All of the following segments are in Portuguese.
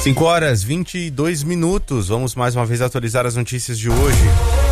5h22. Vamos mais uma vez atualizar as notícias de hoje.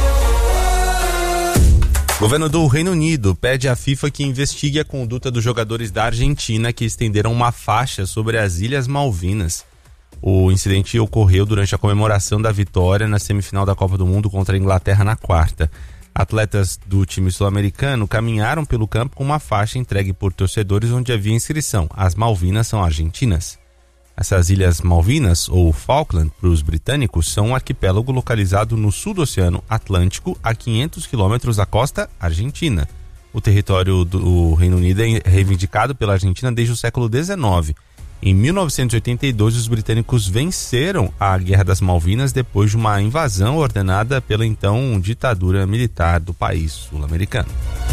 O governo do Reino Unido pede à FIFA que investigue a conduta dos jogadores da Argentina que estenderam uma faixa sobre as Ilhas Malvinas. O incidente ocorreu durante a comemoração da vitória na semifinal da Copa do Mundo contra a Inglaterra na quarta. Atletas do time sul-americano caminharam pelo campo com uma faixa entregue por torcedores onde havia inscrição: as Malvinas são argentinas. Essas Ilhas Malvinas, ou Falkland para os britânicos, são um arquipélago localizado no sul do Oceano Atlântico, a 500 quilômetros da costa argentina. O território do Reino Unido é reivindicado pela Argentina desde o século XIX. Em 1982, os britânicos venceram a Guerra das Malvinas depois de uma invasão ordenada pela então ditadura militar do país sul-americano.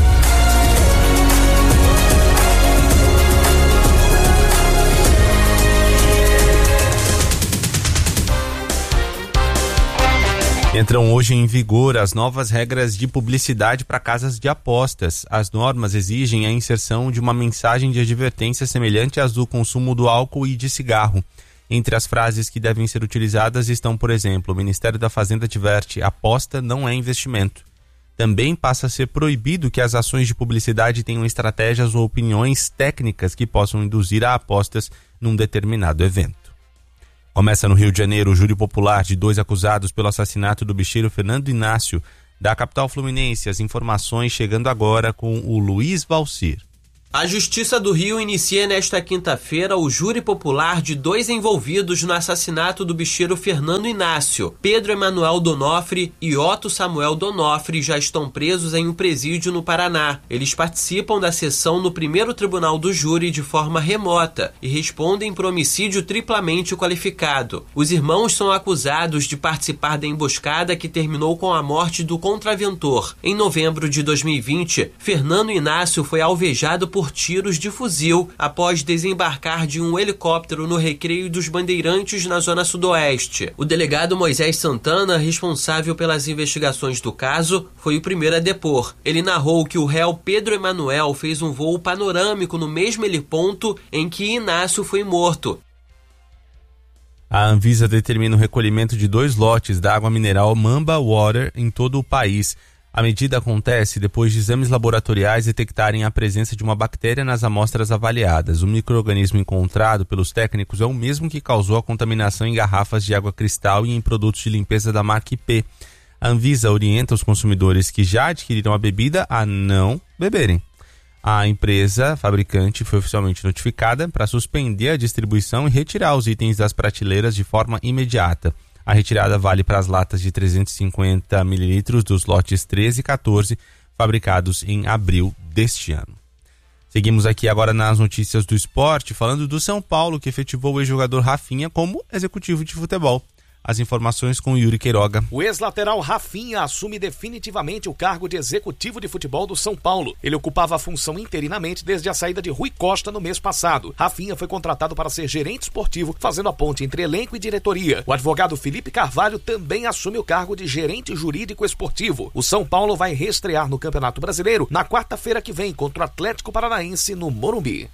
Entram hoje em vigor as novas regras de publicidade para casas de apostas. As normas exigem a inserção de uma mensagem de advertência semelhante às do consumo do álcool e de cigarro. Entre as frases que devem ser utilizadas estão, por exemplo, o Ministério da Fazenda adverte: aposta não é investimento. Também passa a ser proibido que as ações de publicidade tenham estratégias ou opiniões técnicas que possam induzir a apostas num determinado evento. Começa no Rio de Janeiro o júri popular de 2 acusados pelo assassinato do bicheiro Fernando Inácio, da capital fluminense. As informações chegando agora com o Luiz Valcir. A Justiça do Rio inicia nesta quinta-feira o júri popular de 2 envolvidos no assassinato do bicheiro Fernando Inácio. Pedro Emanuel Donofre e Otto Samuel Donofre já estão presos em um presídio no Paraná. Eles participam da sessão no primeiro tribunal do júri de forma remota e respondem por homicídio triplamente qualificado. Os irmãos são acusados de participar da emboscada que terminou com a morte do contraventor. Em novembro de 2020, Fernando Inácio foi alvejado por tiros de fuzil após desembarcar de um helicóptero no Recreio dos Bandeirantes, na zona sudoeste. O delegado Moisés Santana, responsável pelas investigações do caso, foi o primeiro a depor. Ele narrou que o réu Pedro Emanuel fez um voo panorâmico no mesmo heliponto em que Inácio foi morto. A Anvisa determina o recolhimento de 2 lotes da água mineral Mamba Water em todo o país. A medida acontece depois de exames laboratoriais detectarem a presença de uma bactéria nas amostras avaliadas. O micro-organismo encontrado pelos técnicos é o mesmo que causou a contaminação em garrafas de água cristal e em produtos de limpeza da marca IP. A Anvisa orienta os consumidores que já adquiriram a bebida a não beberem. A empresa fabricante foi oficialmente notificada para suspender a distribuição e retirar os itens das prateleiras de forma imediata. A retirada vale para as latas de 350 ml dos lotes 13 e 14, fabricados em abril deste ano. Seguimos aqui agora nas notícias do esporte, falando do São Paulo, que efetivou o ex-jogador Rafinha como executivo de futebol. As informações com Yuri Queiroga. O ex-lateral Rafinha assume definitivamente o cargo de executivo de futebol do São Paulo. Ele ocupava a função interinamente desde a saída de Rui Costa no mês passado. Rafinha foi contratado para ser gerente esportivo, fazendo a ponte entre elenco e diretoria. O advogado Felipe Carvalho também assume o cargo de gerente jurídico esportivo. O São Paulo vai reestrear no Campeonato Brasileiro na quarta-feira que vem contra o Atlético Paranaense no Morumbi.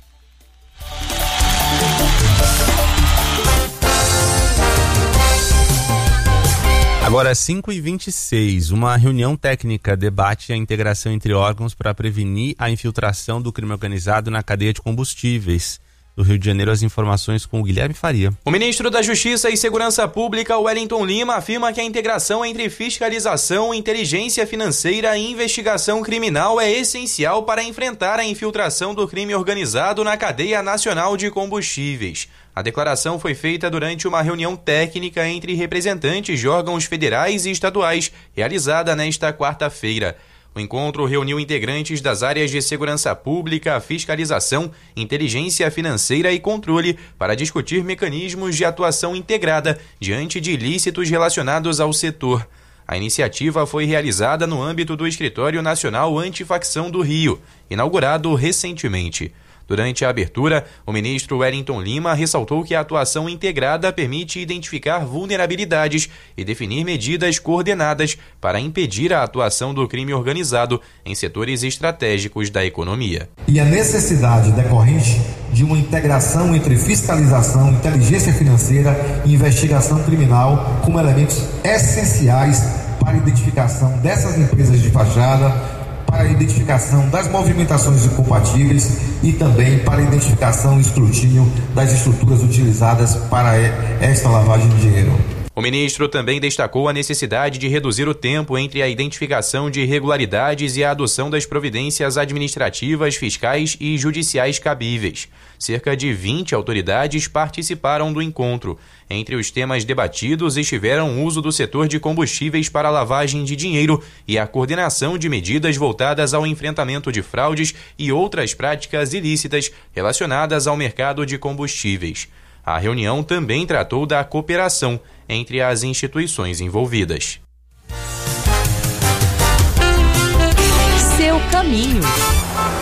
Agora, 5h26, uma reunião técnica debate a integração entre órgãos para prevenir a infiltração do crime organizado na cadeia de combustíveis. Do Rio de Janeiro, as informações com o Guilherme Faria. O ministro da Justiça e Segurança Pública, Wellington Lima, afirma que a integração entre fiscalização, inteligência financeira e investigação criminal é essencial para enfrentar a infiltração do crime organizado na cadeia nacional de combustíveis. A declaração foi feita durante uma reunião técnica entre representantes de órgãos federais e estaduais, realizada nesta quarta-feira. O encontro reuniu integrantes das áreas de segurança pública, fiscalização, inteligência financeira e controle para discutir mecanismos de atuação integrada diante de ilícitos relacionados ao setor. A iniciativa foi realizada no âmbito do Escritório Nacional Antifacção do Rio, inaugurado recentemente. Durante a abertura, o ministro Wellington Lima ressaltou que a atuação integrada permite identificar vulnerabilidades e definir medidas coordenadas para impedir a atuação do crime organizado em setores estratégicos da economia. E a necessidade decorrente de uma integração entre fiscalização, inteligência financeira e investigação criminal como elementos essenciais para a identificação dessas empresas de fachada, para a identificação das movimentações incompatíveis e também para a identificação e escrutínio das estruturas utilizadas para esta lavagem de dinheiro. O ministro também destacou a necessidade de reduzir o tempo entre a identificação de irregularidades e a adoção das providências administrativas, fiscais e judiciais cabíveis. Cerca de 20 autoridades participaram do encontro. Entre os temas debatidos estiveram o uso do setor de combustíveis para a lavagem de dinheiro e a coordenação de medidas voltadas ao enfrentamento de fraudes e outras práticas ilícitas relacionadas ao mercado de combustíveis. A reunião também tratou da cooperação entre as instituições envolvidas. Seu caminho.